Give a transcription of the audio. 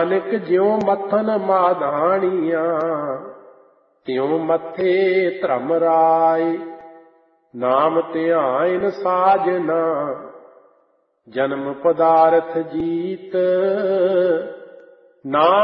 ਨਾਨਕ ਜਿਉ ਮੱਥਨ ਮਾਧਾਣੀਆਂ ਤਿਉ ਮੱਥੇ ਧਰਮ ਰਾਏ। ਨਾਮ ਧਿਆਇਨ ਸਾਜਨਾ ਜਨਮ ਪਦਾਰਥ ਜੀਤ। ਨਾ